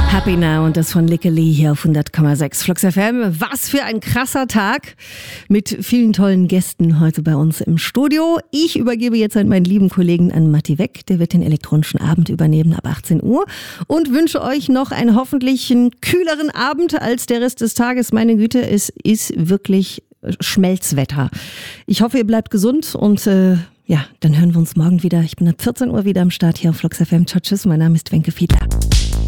Happy Now und das von Lickeli hier auf 100,6 Flux FM. Was für ein krasser Tag mit vielen tollen Gästen heute bei uns im Studio. Ich übergebe jetzt an meinen lieben Kollegen an Matti Weck. Der wird den elektronischen Abend übernehmen ab 18 Uhr und wünsche euch noch einen hoffentlich kühleren Abend als der Rest des Tages. Meine Güte, es ist wirklich Schmelzwetter. Ich hoffe, ihr bleibt gesund und ja, dann hören wir uns morgen wieder. Ich bin ab 14 Uhr wieder am Start hier auf Flux FM. Ciao, tschüss, mein Name ist Wenke Fiedler.